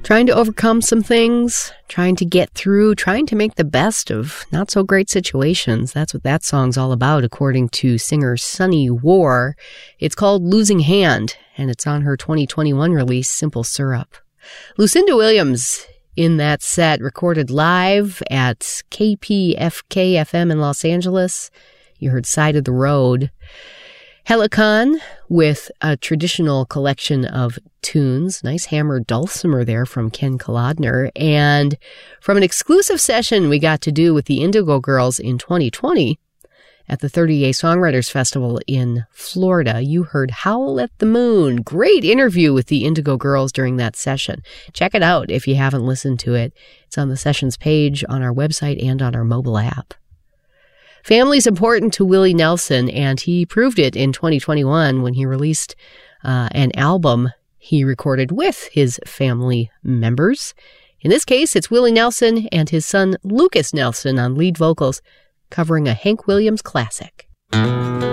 Trying to overcome some things, trying to get through, trying to make the best of not so great situations. That's what that song's all about, according to singer Sunny War. It's called Losing Hand, and it's on her 2021 release, Simple Syrup. Lucinda Williams in that set, recorded live at KPFK-FM in Los Angeles. You heard Side of the Road. Helicon with a traditional collection of tunes. Nice hammered dulcimer there from Ken Kolodner. And from an exclusive session we got to do with the Indigo Girls in 2020 at the 30A Songwriters Festival in Florida, you heard Howl at the Moon. Great interview with the Indigo Girls during that session. Check it out if you haven't listened to it. It's on the sessions page on our website and on our mobile app. Family's important to Willie Nelson, and he proved it in 2021 when he released an album he recorded with his family members. In this case, it's Willie Nelson and his son Lucas Nelson on lead vocals, covering a Hank Williams classic.